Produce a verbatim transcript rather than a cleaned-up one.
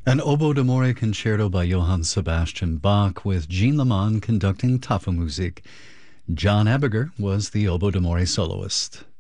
An Oboe d'Amore concerto by Johann Sebastian Bach with Jean Leman conducting Tafelmusik. John Ebinger was the oboe d'amore soloist.